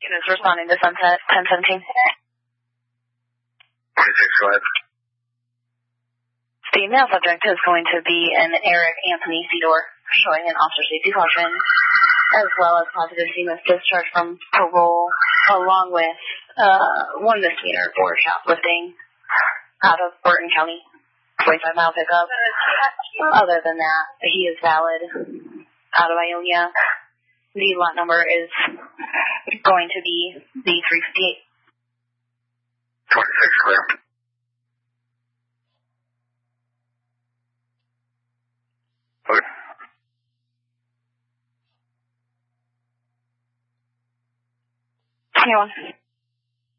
Units responding to Sunset 1017. 26, go ahead. The male subject is going to be an Eric Anthony Fedor, showing an officer safety caution, as well as positive CMS discharge from parole, along with one misdemeanor for shoplifting out of Burton County, 25-mile pickup. Other than that, he is valid out of Ionia. The lot number is going to be the 358. 26, clear. Okay. Anyone?